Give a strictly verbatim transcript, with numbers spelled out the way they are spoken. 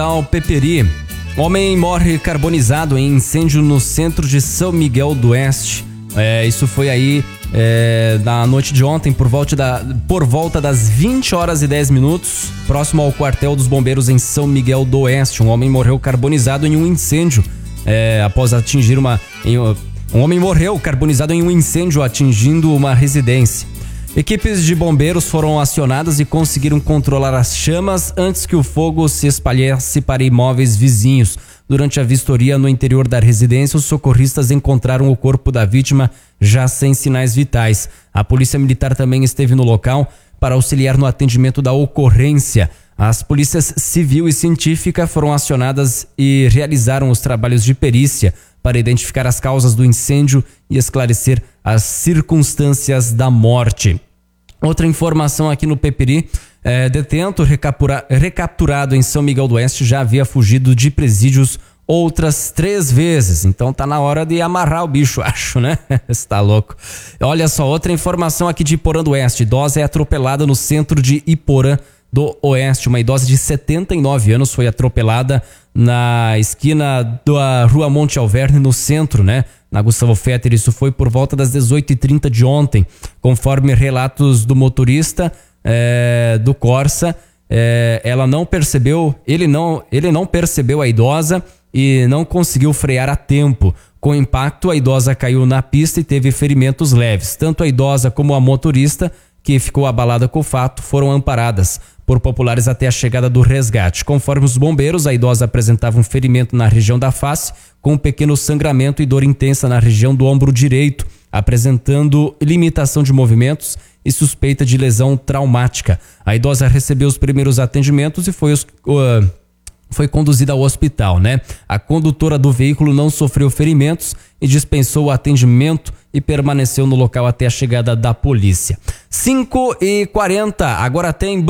Ao Peperi, homem morre carbonizado em incêndio no centro de São Miguel do Oeste. É, isso foi aí é, na noite de ontem, por volta, da, por volta das vinte horas e dez minutos, próximo ao quartel dos bombeiros em São Miguel do Oeste. Um homem morreu carbonizado em um incêndio é, após atingir uma... Em, um homem morreu carbonizado em um incêndio atingindo uma residência. Equipes de bombeiros foram acionadas e conseguiram controlar as chamas antes que o fogo se espalhasse para imóveis vizinhos. Durante a vistoria no interior da residência, os socorristas encontraram o corpo da vítima já sem sinais vitais. A polícia militar também esteve no local para auxiliar no atendimento da ocorrência. As polícias civil e científica foram acionadas e realizaram os trabalhos de perícia para identificar as causas do incêndio e esclarecer as circunstâncias da morte. Outra informação aqui no Peperi, é, detento recaptura, recapturado em São Miguel do Oeste já havia fugido de presídios outras três vezes. Então tá na hora de amarrar o bicho, acho, né? Está louco. Olha só, outra informação aqui de Iporã do Oeste. Idosa é atropelada no centro de Iporã do Oeste. Uma idosa de setenta e nove anos foi atropelada na esquina da Rua Monte Alverne, no centro, né? Na Gustavo Fetter. Isso foi por volta das dezoito e trinta de ontem. Conforme relatos do motorista é, do Corsa, é, ela não percebeu, ele não, ele não percebeu a idosa e não conseguiu frear a tempo. Com o impacto, a idosa caiu na pista e teve ferimentos leves. Tanto a idosa como a motorista, que ficou abalada com o fato, foram amparadas por populares até a chegada do resgate. Conforme os bombeiros, a idosa apresentava um ferimento na região da face, com um pequeno sangramento e dor intensa na região do ombro direito, apresentando limitação de movimentos e suspeita de lesão traumática. A idosa recebeu os primeiros atendimentos e foi, uh, foi conduzida ao hospital, né? A condutora do veículo não sofreu ferimentos e dispensou o atendimento e permaneceu no local até a chegada da polícia. cinco e quarenta, agora tem